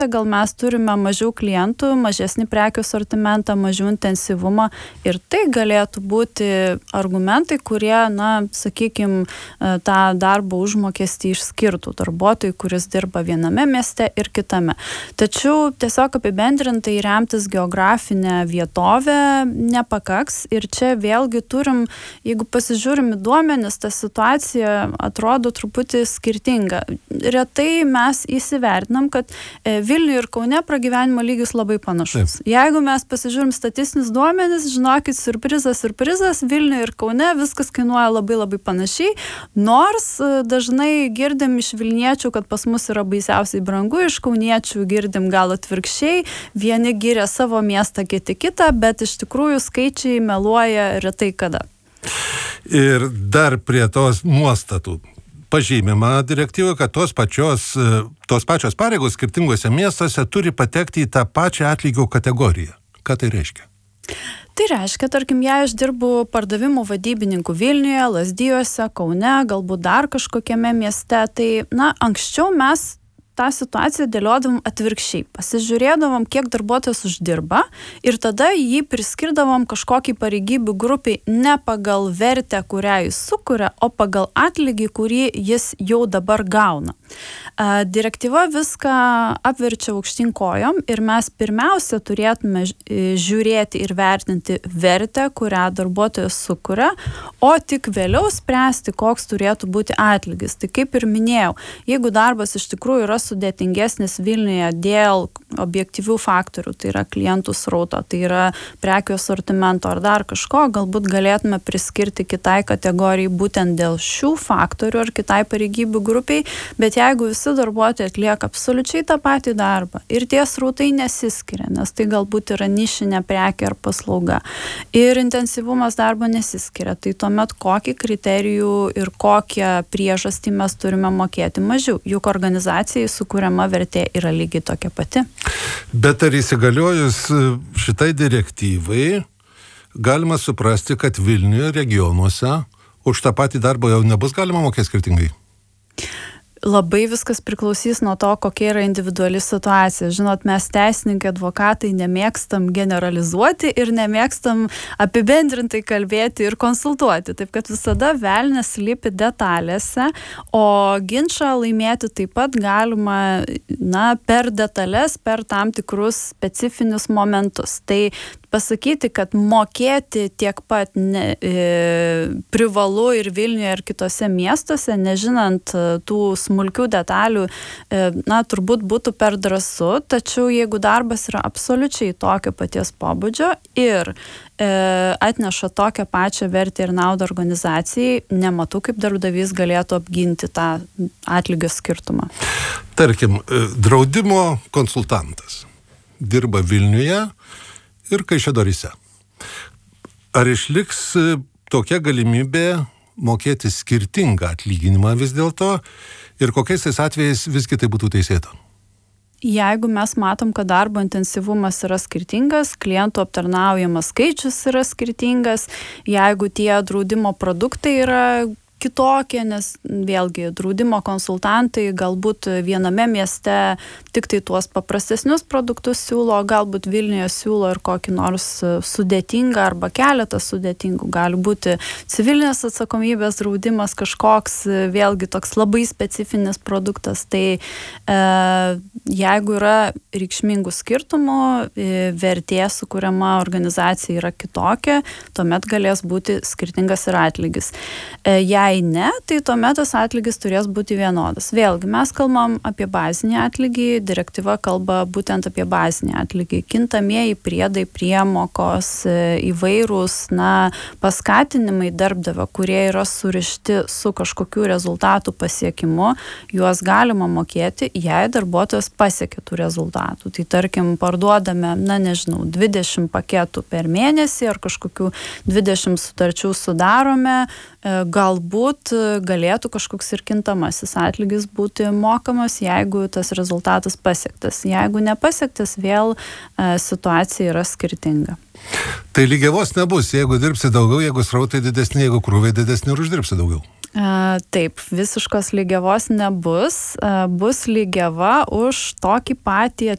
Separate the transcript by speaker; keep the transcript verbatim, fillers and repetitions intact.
Speaker 1: gal mes turime mažiau klientų, mažesnį prekių sortimentą, mažiau intensyvumą ir tai galėtų būti argumentai, kurie, na, sakykime, tą darbo užmokestį išskirtų darbuotojui, kuris dirba viename mieste ir kitame. Tačiau tiesiog apibendrintai remtis geografinę vietovę nepakaks ir čia vėlgi turim, jeigu pasižiūrim į duomenis, ta situacija atrodo truputį skirtinga. Retai mes įsivertinam, kad Vilniuje ir Kaune pragyvenimo lygis labai panašus. Taip. Jeigu mes pasižiūrim statistinius duomenis, žinokit, surprizas, surprizas, Vilniuje ir Kaune viskas kainuoja labai labai panašiai, nors dažnai girdim iš vilniečių, kad pas mus yra baisiausiai brangu, iš kauniečių girdim gal atvirkščiai, vieni giria savo miestą, kiti kitą, bet iš tikrųjų skaičiai meluoja retai kada.
Speaker 2: Ir dar prie tos nuostatų. Pažymima direktyvoje, kad tos pačios, tos pačios pareigos skirtingose miestuose turi patekti į tą pačią atlygio kategoriją. Ką tai reiškia?
Speaker 1: Tai reiškia, tarkim, jei aš dirbu pardavimų vadybininkų Vilniuje, Lazdijuose, Kaune, galbūt dar kažkokiame mieste, tai, na, anksčiau mes tą situaciją dėliodavom atvirkščiai. Pasižiūrėdavom, kiek darbuotojas uždirba ir tada jį priskirdavom kažkokį pareigybių grupiai ne pagal vertę, kurią jis sukuria, o pagal atlygį, kurį jis jau dabar gauna. Direktyva viską apverčia aukštyn kojom ir mes pirmiausia turėtume žiūrėti ir vertinti vertę, kurią darbuotojas sukuria, o tik vėliau spręsti, koks turėtų būti atlygis. Tai kaip ir minėjau, jeigu darbas iš tikrųjų yra sudėtingesnis Vilniuje dėl objektyvių faktorių, tai yra klientų srauto, tai yra prekių asortimento ar dar kažko, galbūt galėtume priskirti kitai kategorijai būtent dėl šių faktorių ar kitai pareigybių grupiai, bet jeigu visi darbuotojai atlieka absoliučiai tą patį darbą ir tie srautai nesiskiria, nes tai galbūt yra nišinė prekė ar paslauga ir intensyvumas darbo nesiskiria, tai tuomet kokį kriterijų ir kokią priežastį mes turime mokėti mažiau, juk organizacijai sukuriama vertė yra lygiai tokia pati.
Speaker 2: Bet ar įsigaliojus šitai direktyvai galima suprasti, kad Vilniuje regionuose už tą patį darbą jau nebus galima mokėti skirtingai?
Speaker 1: Labai viskas priklausys nuo to, kokia yra individuali situacija. Žinot, mes teisininkai, advokatai nemėgstam generalizuoti ir nemėgstam apibendrintai kalbėti ir konsultuoti. Taip kad visada velnias slypi detalėse, o ginčą laimėti taip pat galima, na, per detalės, per tam tikrus specifinius momentus. Tai pasakyti, kad mokėti tiek pat ne, e, privalu ir Vilniuje ir kitose miestuose, nežinant tų smulkių detalių, e, na, turbūt būtų per drąsu, tačiau jeigu darbas yra absoliučiai tokio paties pobūdžio ir e, atneša tokią pačią vertę ir naudą organizacijai, nematau, kaip darbdavys galėtų apginti tą atlygio skirtumą.
Speaker 2: Tarkim, draudimo konsultantas dirba Vilniuje ir Kaišiadoryse. Ar išliks tokia galimybė mokėti skirtingą atlyginimą vis dėlto ir kokiais tais atvejais visgi tai būtų teisėta?
Speaker 1: Jeigu mes matom, kad darbo intensyvumas yra skirtingas, klientų aptarnaujamas skaičius yra skirtingas, jeigu tie draudimo produktai yra kitokie, nes vėlgi draudimo konsultantai galbūt viename mieste tik tai tuos paprastesnius produktus siūlo, galbūt Vilniuje siūlo ir kokį nors sudėtingą arba keletą sudėtingų. Gali būti civilinės atsakomybės draudimas kažkoks, vėlgi toks labai specifinis produktas. Tai e, jeigu yra reikšmingų skirtumų, e, vertė sukuriama organizacija yra kitokia, tuomet galės būti skirtingas ir atlygis. E, jei Jei ne, tai tuomet tas atlygis turės būti vienodas. Vėlgi, mes kalbam apie bazinį atlygį, direktyva kalba būtent apie bazinį atlygį. Kintamieji priedai, priemokos, įvairūs, na, paskatinimai darbdavio, kurie yra surišti su kažkokiu rezultatų pasiekimu, juos galima mokėti, jei darbuotojas pasiekia tų rezultatų. Tai tarkim, parduodame, na, nežinau, dvidešimt paketų per mėnesį ar kažkokių dvidešimt sutarčių sudarome, galbūt galėtų kažkoks ir kintamasis atlygis būti mokamas, jeigu tas rezultatas pasiektas. Jeigu nepasiektas, vėl e, situacija yra skirtinga.
Speaker 2: Tai lygiavos nebus, jeigu dirbsi daugiau, jeigu srautai didesni, jeigu krūviai didesni ir uždirbsi daugiau.
Speaker 1: E, taip, visiškos lygiavos nebus. E, bus lygiava už tokį patį